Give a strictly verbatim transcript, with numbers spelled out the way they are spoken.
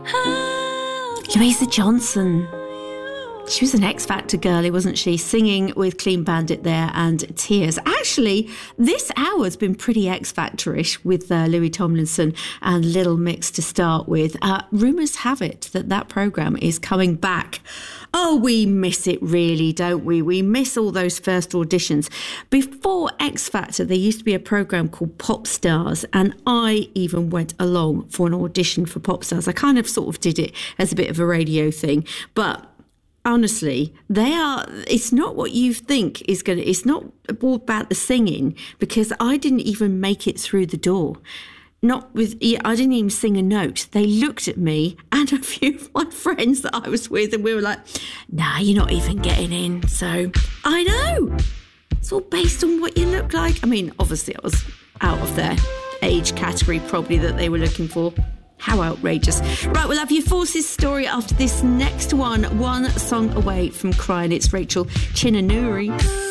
Louisa Johnson. She was an X Factor girlie, wasn't she? Singing with Clean Bandit there and Tears. Actually, this hour's been pretty X Factor-ish with uh, Louis Tomlinson and Little Mix to start with. Uh, rumours have it that that programme is coming back. Oh, we miss it really, don't we? We miss all those first auditions. Before X Factor, there used to be a programme called Pop Stars, and I even went along for an audition for Pop Stars. I kind of sort of did it as a bit of a radio thing, but honestly, they are, it's not what you think is going to, it's not all about the singing, because I didn't even make it through the door. Not with, I didn't even sing a note. They looked at me and a few of my friends that I was with, and we were like, nah, you're not even getting in. So I know. It's all based on what you look like. I mean, obviously I was out of their age category probably that they were looking for. How outrageous. Right, we'll have your Forces story after this next one. One song away from crying. It's Rachel Chinanuri.